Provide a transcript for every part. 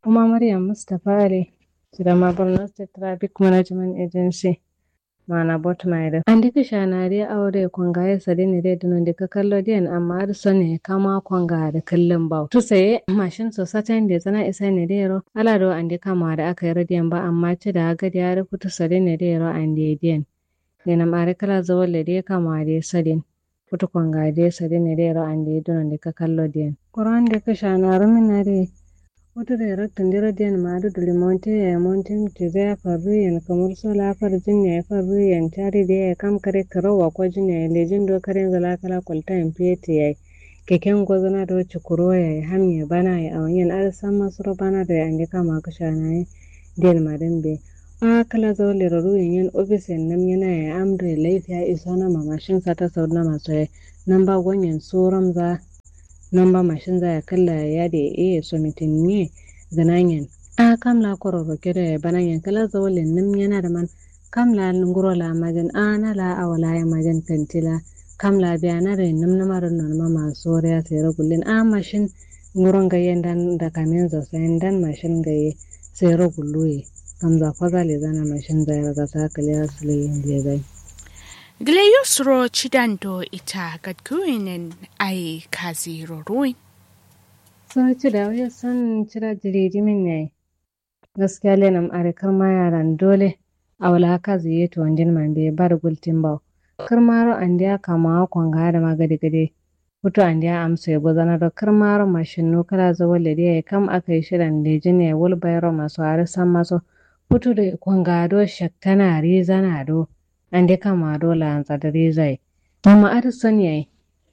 Kuma Maryam Mustapha Ali, Chidama Borno State Traffic Management Agency, mana bot maida. Andi kishana dai aure kwangaye sadini dai dunon da ka kallo diyan amma har sone kama kwanga da kallon bau. Tu saye mashin so satan da zana isa ne da yaro. Ala do andi kama da aka yi radiyan ba amma ci da aga da ya rufuta sadini da yaro andi diyan. Dena mare kala zawon da dai kama da sadin. Kutu kwanga da sadini da yaro andi dunon da ka kallo diyan. Kuran da kishana rumina dai. Wata da yarar tundira diyan madu da limonte ya montin tiza ya faru yan kamar so lafar jinya ya faru yan tari da ya kam kare karawa ko jinya ya lejin do kare zala kala kwalta yan fiyete ya keken gwazana da wacce kuro ya hamya bana ya awon yan arisan masu bana da ya andi kama kasha na ya diyan madin be. A kala zo leraru yan ofis yan nam yana ya amre laifi ya isa na mamashin sata sau na masu ya nan ba gwanyan tsoron za nan ba mashin za ya kalla ya da ya so mitin ne zananyan a kamla kororo kere bananyan kala zawalin nim yana da man kamla nguro la majan a na la awala ya majan kantila kamla biya na da nim na maran non ma maso ya sai ragulin a mashin nguron gayen dan da kamen za sai dan mashin gaye sai raguluye kamza faga le zana mashin za ya ga sakale asle yin le gai Gleyusro chidando ita gadguinen ai kaziro ruin. Sun ci da wai san cira jiririmin ne gaskiya lenam are karma yaran dole a wala haka zai to wanjin man be bar gultin ba karmaro andiya kama kwanga da magadi gade fito andiya amsa ya gozana da karmaro mashin no kala zawal da ya kam aka yi shirin lejin ya wul bayro masu are san maso fito da kwanga do shaktana rizana do ande kama dole an tsadare zai amma arsan yayi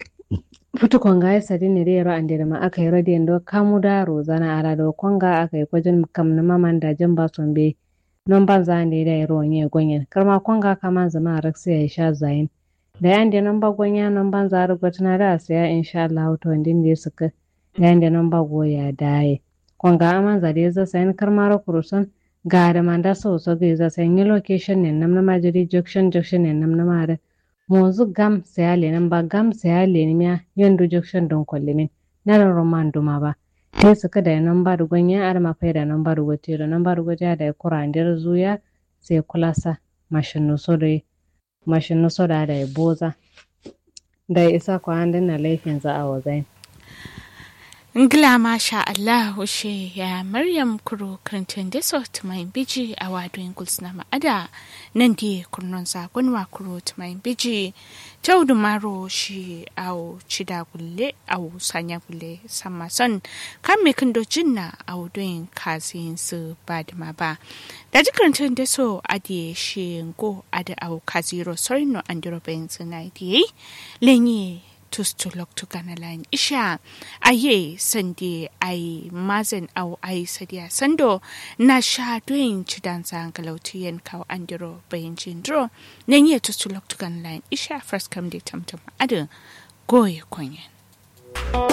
futu kwanga ya sadi ne rero ande da ma aka yi radiyan do kamu da rozana ala do kwanga aka yi kwajin kam na maman da jin ba son be non ban za ne da yaro ne gonyen karma kwanga kama zama raksa ya sha zayin da yan da non ba gonya non ban za rubutuna da saya insha Allah to ndin da suka yan da non ba goya dai kwanga aman za da za sayin karma ro kuruson ga da manda so ga za sayin location ne nam na majiri junction ne nam na mare mozu gam sayale nan ba gam sayale ne ya yandu junction don kollimin na roman duma ba sai suka da nan ba da gonya ar ma faida nan ba da gote da nan ba da gote da kurandir zuya sai kulasa mashin so da boza da isa ko an dinna laifin za a wazai Ngla masha Allah ushe ya Maryam kuro kantin da sort mai biji a wadon gulsna ma'ada nan di kurnon sakon wa kuro mai biji taudu maro shi au cida gulle au sanya gulle sama son kan me kindo jinna au don kazin su badma ba da jikantin da so ade shi go ade au kaziro sorino andiro benz na di lenye tustulok to kanalan isha aye sande ai mazen au ai sadia sando na sha doin cidan zangalautiyen kaw andiro bayin jindro nenye tustulok to kanalan isha first come de tamtam adu goye konyen